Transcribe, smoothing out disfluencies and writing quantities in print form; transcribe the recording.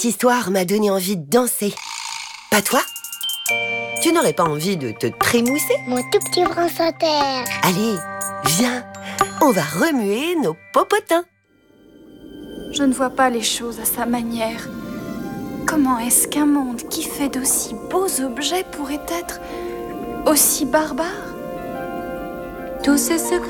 Cette histoire m'a donné envie de danser. Pas toi? Tu n'aurais pas envie de te trémousser? Mon tout petit France Inter. Allez, viens, on va remuer nos popotins. Je ne vois pas les choses à sa manière. Comment est-ce qu'un monde qui fait d'aussi beaux objets pourrait être aussi barbare? Tous ces secrets